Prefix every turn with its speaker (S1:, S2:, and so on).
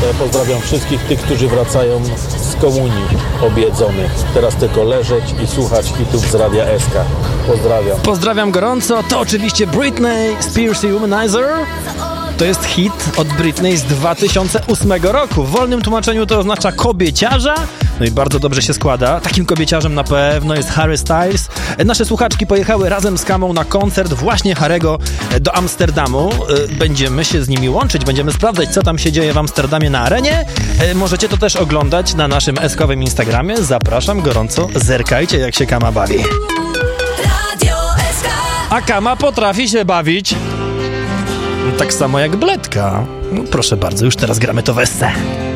S1: pozdrawiam wszystkich tych, którzy wracają z komunii obiedzonych. Teraz tylko leżeć i słuchać hitów z Radia SK. Pozdrawiam.
S2: Pozdrawiam gorąco. To oczywiście Britney Spears i Womanizer. To jest hit od Britney z 2008 roku. W wolnym tłumaczeniu to oznacza kobieciarza. No i bardzo dobrze się składa. Takim kobieciarzem na pewno jest Harry Styles. Nasze słuchaczki pojechały razem z Kamą na koncert właśnie Harry'ego do Amsterdamu. Będziemy się z nimi łączyć, będziemy sprawdzać, co tam się dzieje w Amsterdamie na arenie. Możecie to też oglądać na naszym eskowym Instagramie. Zapraszam gorąco, zerkajcie, jak się Kama bawi. A Kama potrafi się bawić tak samo jak Bledka. No, proszę bardzo, już teraz gramy to w SC.